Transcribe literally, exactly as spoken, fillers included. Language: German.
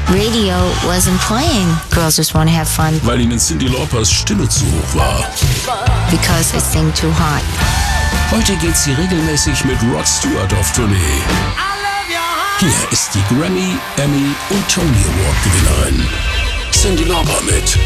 radio wasn't playing Girls Just Wanna Have Fun. Weil ihnen Cyndi Laupers Stimme zu hoch war. Because they sing too hot. Heute geht sie regelmäßig mit Rod Stewart auf Tournee. Hier ist die Grammy, Emmy und Tony Award Gewinnerin Cyndi Lauper mit